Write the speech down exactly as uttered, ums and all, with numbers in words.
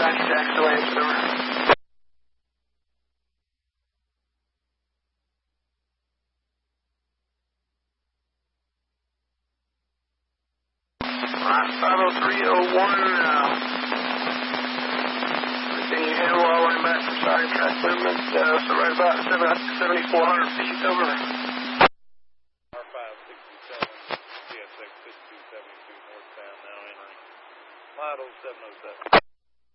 Roger, taxi lane, over. five oh three oh one now. Everything you handle all the way back from side track movement, uh, so right about seventy-four hundred feet, over. R five sixty-seven, C S X sixty-two seventy-two northbound, now entering Lido seven oh seven.